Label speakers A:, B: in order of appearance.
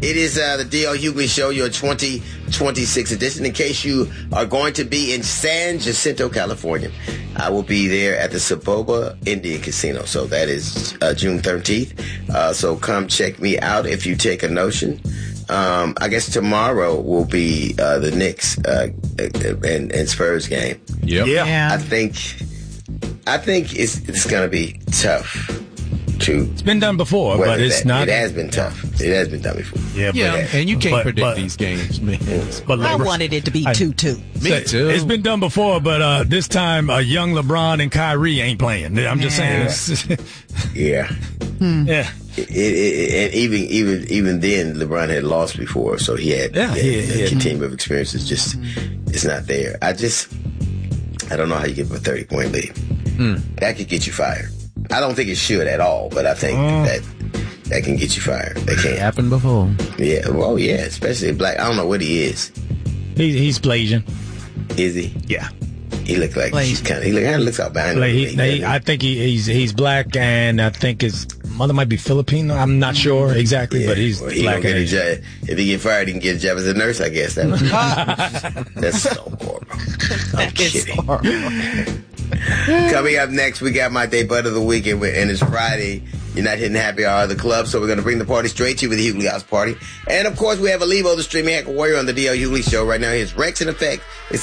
A: It is the D.L. Hughley Show, your 2026 edition. In case you are going to be in San Jacinto, California, I will be there at the Saboba Indian Casino. So that is June 13th. So come check me out if you take a notion. I guess tomorrow will be the Knicks and Spurs game.
B: Yep.
C: Yeah.
A: I think it's going to be tough.
C: It's been done before, but it's not.
A: It has been tough. It has been done before.
B: Yeah, and you can't predict these games, man.
D: But I wanted it to be 2-2.
B: Me too.
C: It's been done before, but this time young LeBron and Kyrie ain't playing. I'm just saying.
A: Yeah.
C: Yeah.
A: And even then, LeBron had lost before, so he had a team of experiences. Just it's not there. I don't know how you give him a 30-point lead. That could get you fired. I don't think it should at all, but I think that can get you fired. That can
B: happen before.
A: Yeah. Well, yeah. Especially black. I don't know what he is.
C: He's Blasian.
A: Is he?
C: Yeah.
A: He looked like he kind of looks Albanian.
C: I think he's black, and I think his mother might be Filipino. I'm not sure exactly, but he's black.
A: If he get fired, he can get a job as a nurse, I guess. That's so horrible. I'm kidding. Horrible. Coming up next, we got my debut of the week, and it's Friday. You're not hitting happy hour of the club, so we're going to bring the party straight to you with the Hughley House Party. And, of course, we have Alivo, the streaming hacker warrior, on the D.L. Hughley Show right now. Here's Rex in Effect. It's